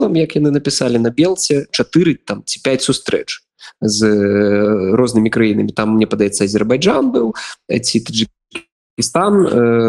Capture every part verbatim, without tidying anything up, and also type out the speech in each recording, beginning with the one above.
як яны напісалі на белце, чатыры там ці пяць сустрэч з рознымі краінамі. Там, мне падаецца, Азербайджан быў, ці Таджикистан,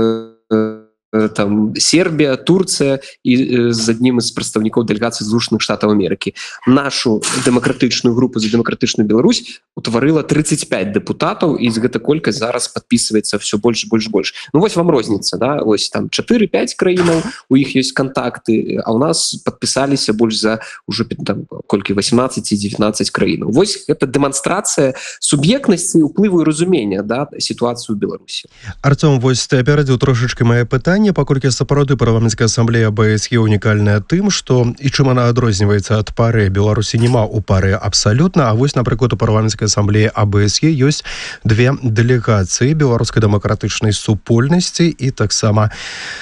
там Сербія, Турцыя і з аднім з прадстаўнікоў дэлегацыі Злучаных Штатаў Амерыкі. Нашу дэмакратычную групу за дэмакратычную Беларусь утварыла тридцать пять дэпутатаў, і з гэта колькасць зараз падпісваецца все больш больш больш. Ну вось вам розніца, да? Вось там чатыры-пяць краінаў, у іх ёсць кантакты, а у нас падпісаліся больш за уже там колькі восемнадцать ці девятнадцать краінаў. Вось гэта дэманстрацыя суб'ектнасці, уплыву і разумення, да, сітуацыі ў Беларусі. Артём, вось ты апярэдзіў трошачкі мае пытанне, паколькі сапраўды парламенцкая асамблея АБСЕ унікальная тым, што і чым она адрозніваецца ад пары, Беларусі няма ў пары абсалютна, а вось, напрыклад, у парламенцкай асамблеі АБСЕ ёсць две дэлегацыі беларускай дэмакратычнай супольнасці і таксама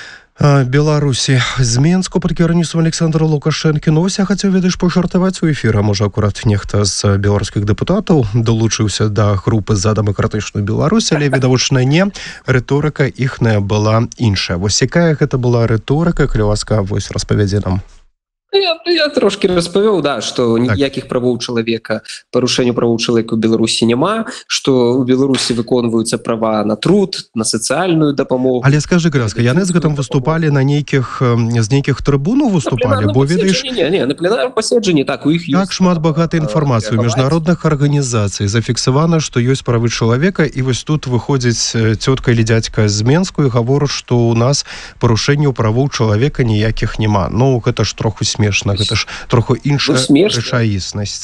Беларусі з Менску пад кіраўніцтвам Александра Лукашэнкі. Ну, ось я хацеў, ведаеш, пажартаваць у эфіры. Можа, акурат нехта з беларускіх дэпутатаў далучыўся да групы за дэмакратычную Беларусь, але, відавочна, не. Рыторыка іхная была іншая. Вось якая гэта была рыторыка, калі ласка, вось распавядзе нам. Я, я трошки распавёў, да, што ніякіх правоў чалавека, парушэнняў правоў чалавека ў Беларусі няма, што ў Беларусі выконваюцца права на труд, на сацыяльную дапамогу. Але скажы, Граска, яны з гэтым выступалі на нейкіх, з нейкіх трыбунаў выступалі, бо ведаеш... Не, не, на пленарным паседжанні, так, у іх ёсць... Так шмат багатай інфармацыі ў міжнародных арганізацый. Зафіксавана, што ёсць правы чалавека, і вось тут выходзіць цётка или дзядзька з Менску і гаворыць, што ў нас парушэнняў правоў чалавека ніякіх няма. Ну, гэта ж троху смешна, гэта ж троху іншая ну, рэчаіснасць.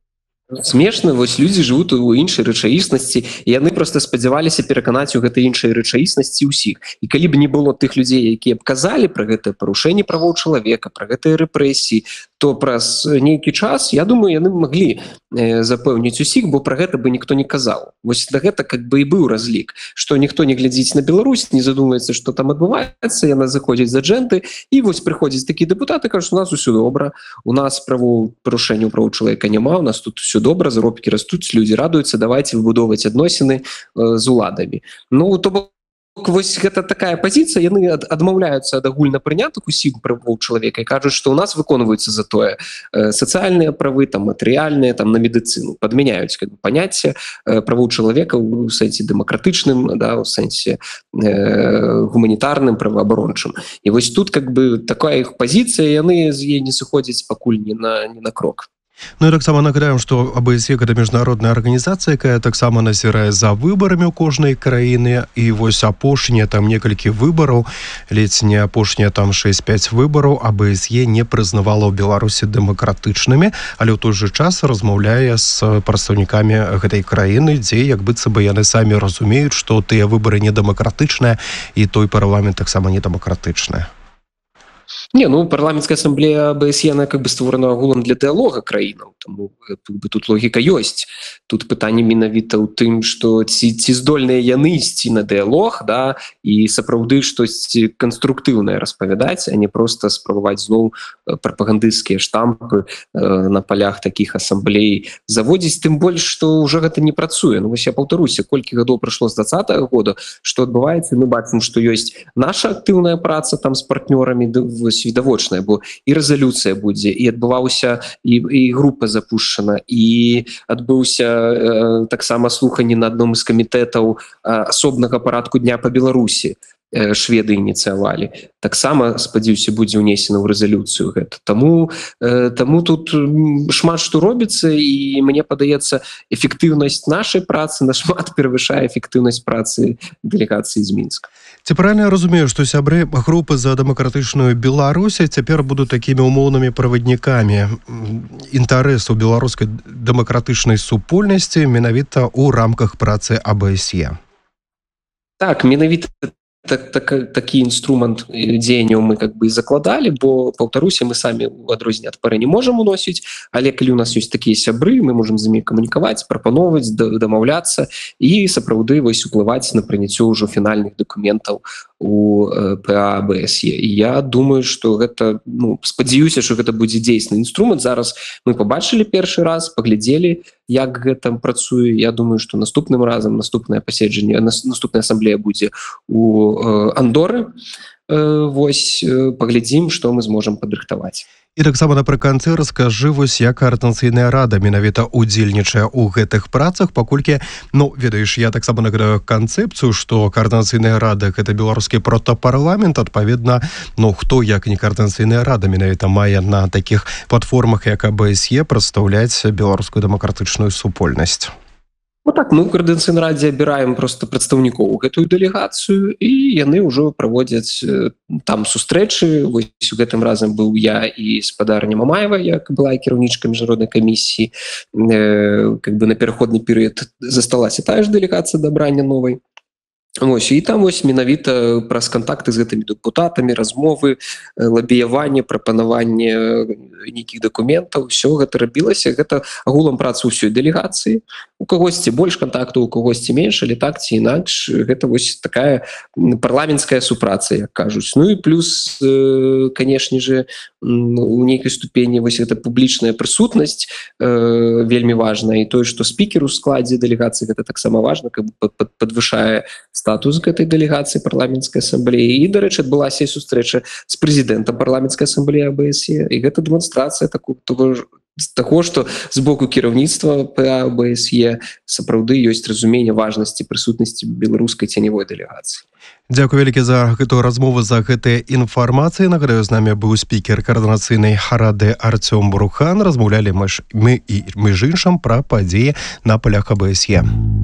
Смешна, вось людзі жывуць у іншай рэчаіснасці, і яны проста спадзяваліся пераканаць у гэтай іншай рэчаіснасці ўсіх. І калі б не было тых людзей, якія б казалі пра гэтае парушэнне правоў чалавека, пра гэтыя рэпрэсіі, то праз нейкі час, я думаю, яны маглі э, запэўніць усіх, бо пра гэта бы ніхто не казаў. Вось да гэта как бы і быў разлік, што ніхто не глядзіць на Беларусь, не задумаецца, што там адбываецца, яна заходзіць з аджэнты, і вось прыходзяць такія дэпутаты, кажуць, у нас усё добра, у нас правоў парушэнняў правоў чалавека няма, у нас тут усё добра, заробкі растуць, людзі радуюцца, давайте выбудоўваць адносіны э, з уладамі. Ну, то бок, вось гэта такая пазіцыя, яны ад, адмаўляюцца ад агульна прынятых усіх правоў чалавека і кажуць, што ў нас выконваюцца затое э, сацыяльныя правы, там, матэрыяльныя, там, на медыцыну. Падмяняюць как бы, паняцце э, правоў чалавека ў сэнсе дэмакратычным, да, ў сэнсе э, гуманітарным, праваабарончым. І вось тут как бы такая іх пазіцыя, яны з яе не сыходзяць пакуль ні на, ні на крок. Ну і таксама нагадаем, што АБСЕ гэта міжнародная арганізацыя, якая таксама назірае за выбарамі ў кожнай краіны, і вось апошнія там некалькі выбараў, ледзь не апошнія там шэсць-пяць выбараў АБСЕ не прызнавала ў Беларусі дэмакратычнымі, але ў той жа час размаўляе з прадстаўнікамі гэтай краіны, дзе як быццам бы яны самі разумеюць, што тыя выбары не дэмакратычныя і той парламент таксама не дэмакратычная. Не, ну, парламенцкая ассамблея АБСЕ, она как бы створана агулам для дыалога краінаў, тому тут логіка ёсць. Тут пытанне менавіта ў тым, што ці, ці здольныя яны ісці на дыалог, да, і сапраўды штосьці канструктыўнае распавядаць, а не проста спрабаваць зноў прапагандысцкія штампы э, на палях такіх асамблей заводзіць, тым больш, што ўжо гэта не працуе. Ну, вось я паўтаруся, колькі гадоў прайшло з двадцатага года, што адбываецца, мы бачым, што ёсць наша актыўная праца там з партнёрамі, відавочная, бо і рэзалюцыя будзе, і адбываўся, і, і група запушчана, і адбыўся э, таксама слуханні на адном з камітэтаў э, асобнага парадку дня па Беларусі. Э, шведы ініцыявалі. Таксама, спадзяюся, будзе ўнесена ў рэзалюцыю гэта. Таму, э, таму тут шмат што робіцца, і мне падаецца, эфектыўнасць нашай працы нашмат перавышае эфектыўнасць працы дэлегацыі з Мінска. Ці правильно я разумею, што сябры групы за дэмакратычную Беларусь цяпер будуць такімі умоўнымі праваднікамі інтарэсаў беларускай дэмакратычнай супольнасці менавіта ў рамках працы АБСЕ? Так, менавіта Так, так, такі інструмент дзеянняў мы как бы закладалі, бо, паўтаруся, мы самі ў адрозненне ад пары не можам уносіць, але калі у нас ёсць такія сябры, мы можам з імі камунікаваць, прапановваць, дамаўляцца і сапраўды вось уплываць на прыняццё ўжо фінальных дакументаў у ПА АБСЕ. І я думаю, што гэта, ну, спадзяюся, што гэта будзе дзейсны інструмент. Зараз мы пабачылі першы раз, паглядзелі, як гэта працуе. Я думаю, што наступным разам наступнае паседжанне, наступная асамблея будзе у Андоры, вось паглядзім, што мы зможам падрыхтаваць. І таксама напрыканцы раскажы вось як каардынацыйная рада менавіта удзельнічае ў гэтых працах, паколькі ну ведаеш, я таксама нагадаю канцэпцыю, што каардынацыйная рада гэта беларускі протапарламент, адпаведна ну хто як не каардынацыйная рада менавіта мае на такіх платформах як АБСЕ прадстаўляць беларускую дэмакратычную супольнасць. Ну так, мы ў каардынацыйнай радзе абіраем проста прадстаўнікоў гэтую дэлегацыю і яны ўжо праводзяць там сустрэчы. Вось у гэтым разам быў я і спадарня Мамаева, як была кіраўнічка міжнароднай камісіі. Э, как бы на пераходны перыяд засталася тая ж дэлегацыя дабрання новай. Вось, і там вось менавіта праз кантакты з гэтымі дэпутатамі, размовы, лабіяванне, прапанаванне нейкіх дакументаў, усё гэта рабілася. Гэта агулам праца ўсёй дэлегацыі. У кагосьці больш кантактаў, у кагосьці менш, але так ці інакш. Гэта вось такая парламенцкая супраца, як кажуць. Ну і плюс, э, канешне же, у нейкай ступені вось гэта публічная прысутнасць э, вельмі важная. І тое, што спікер у складзе дэлегацыі, гэта таксама важна, каб падвышае статус гэтай дэлегацыі парламенцкай асамблеі. І, дарэчы, адбылася і сустрэча з прэзідэнтам парламенцкай асамблеі АБСЕ. І гэта дэманстрацыя такого, того, таго, што з боку кіраўніцтва ПА АБСЕ сапраўды ёсць разуменне важнасці прысутнасці беларускай ценевой дэлегацыі. Дзякуй вялікі за гэтую размову, за гэтыя інфармацыі. Нагадаю, з намі быў спікер каардынацыйнай рады Арцём Брухан. Размаўлялі мы, ж, мы і між іншым пра падзеі на палях АБСЕ.